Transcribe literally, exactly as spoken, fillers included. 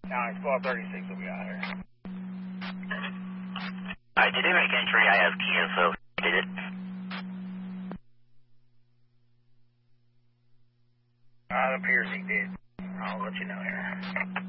Now, Squad thirty-six will be out here. Alright, did they make entry? I have key info. Did it? Uh, it appears he did. I'll let you know here.